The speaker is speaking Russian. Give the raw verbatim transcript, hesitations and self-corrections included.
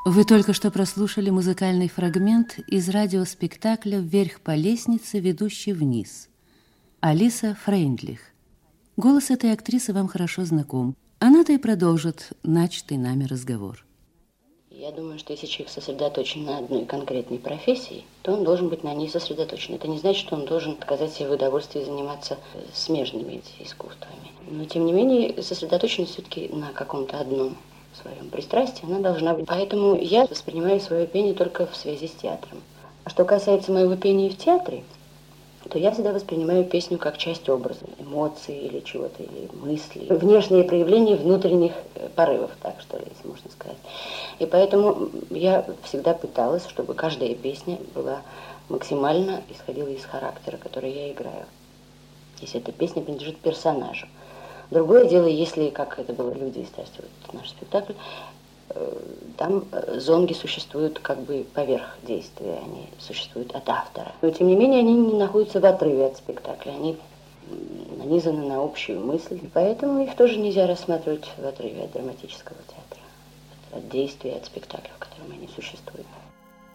Вы только что прослушали музыкальный фрагмент из радиоспектакля «Вверх по лестнице, ведущей вниз». Алиса Фрейндлих. Голос этой актрисы вам хорошо знаком. Она-то и продолжит начатый нами разговор. Я думаю, что если человек сосредоточен на одной конкретной профессии, то он должен быть на ней сосредоточен. Это не значит, что он должен отказать себе в удовольствии заниматься смежными искусствами. Но, тем не менее, сосредоточенность все-таки на каком-то одном своем пристрастии, она должна быть. Поэтому я воспринимаю свое пение только в связи с театром. А что касается моего пения в театре, то я всегда воспринимаю песню как часть образа, эмоций или чего-то, или мыслей. Внешнее проявление внутренних порывов, так что ли, если можно сказать. И поэтому я всегда пыталась, чтобы каждая песня была максимально исходила из характера, который я играю. Если эта песня принадлежит персонажу. Другое дело, если, как это было «Люди и страсти», вот наш спектакль, там зонги существуют как бы поверх действия, они существуют от автора. Но, тем не менее, они не находятся в отрыве от спектакля, они нанизаны на общую мысль, и поэтому их тоже нельзя рассматривать в отрыве от драматического театра, от действия, от спектакля, в котором они существуют.